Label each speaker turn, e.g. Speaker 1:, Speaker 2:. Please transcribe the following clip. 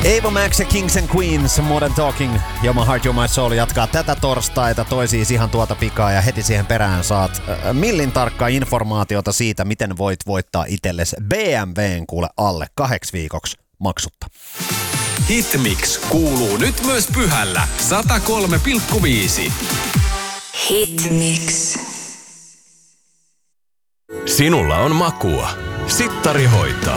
Speaker 1: Ava Max ja Kings and Queens, Modern Talking, You're My Heart, You're My Soul jatkaa tätä torstaita, toi siis ihan tuota pikaa ja heti siihen perään saat millin tarkkaa informaatiota siitä, miten voit voittaa itsellesi BMWn kuule alle 2 viikoksi maksutta.
Speaker 2: Hitmix kuuluu nyt myös Pyhällä 103,5.
Speaker 3: Hitmix.
Speaker 2: Sinulla on makua. Sittari hoitaa.